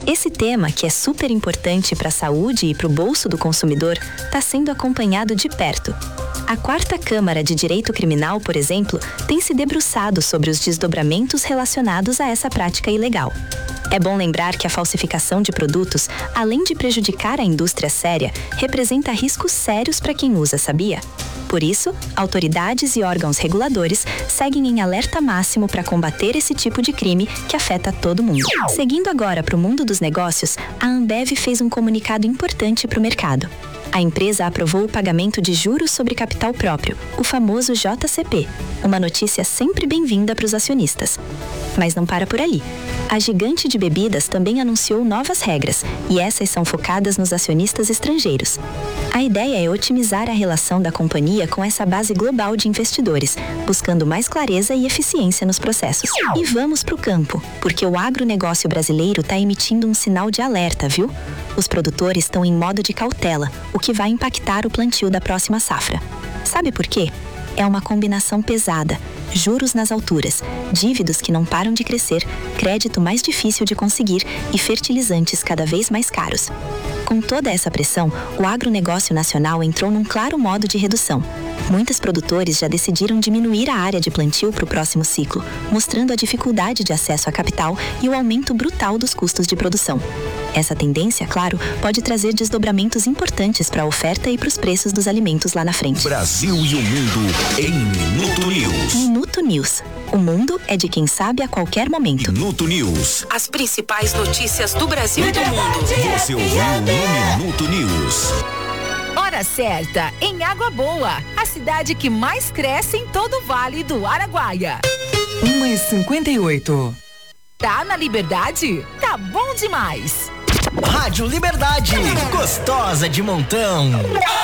Esse tema, que é super importante para a saúde e para o bolso do consumidor, está sendo acompanhado de perto. A 4ª Câmara de Direito Criminal, por exemplo, tem se debruçado sobre os desdobramentos relacionados a essa prática ilegal. É bom lembrar que a falsificação de produtos, além de prejudicar a indústria séria, representa riscos sérios para quem usa, sabia? Por isso, autoridades e órgãos reguladores seguem em alerta máximo para combater esse tipo de crime que afeta todo mundo. Seguindo agora para o mundo dos negócios, a Ambev fez um comunicado importante para o mercado. A empresa aprovou o pagamento de juros sobre capital próprio, o famoso JCP, uma notícia sempre bem-vinda para os acionistas. Mas não para por ali. A gigante de bebidas também anunciou novas regras, e essas são focadas nos acionistas estrangeiros. A ideia é otimizar a relação da companhia com essa base global de investidores, buscando mais clareza e eficiência nos processos. E vamos para o campo, porque o agronegócio brasileiro está emitindo um sinal de alerta, viu? Os produtores estão em modo de cautela, o que vai impactar o plantio da próxima safra. Sabe por quê? É uma combinação pesada. Juros nas alturas, dívidas que não param de crescer, crédito mais difícil de conseguir e fertilizantes cada vez mais caros. Com toda essa pressão, o agronegócio nacional entrou num claro modo de redução. Muitos produtores já decidiram diminuir a área de plantio para o próximo ciclo, mostrando a dificuldade de acesso a capital e o aumento brutal dos custos de produção. Essa tendência, claro, pode trazer desdobramentos importantes para a oferta e para os preços dos alimentos lá na frente. Brasil e o mundo em Minuto News. Minuto News. O mundo é de quem sabe a qualquer momento. Minuto News. As principais notícias do Brasil e do mundo. Você ouviu no Minuto News. Hora certa, em Água Boa, a cidade que mais cresce em todo o Vale do Araguaia. 1h58. Tá na Liberdade? Tá bom demais. Rádio Liberdade, gostosa de montão.